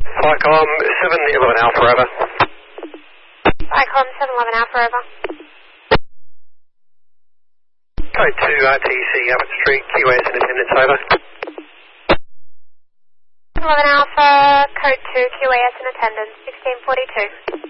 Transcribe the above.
Flycom 711 Alpha over. Flycom 711 Alpha over. Code 2 RTC Abbott Street, QAS in attendance over. 711 Alpha, code 2 QAS in attendance, 1642.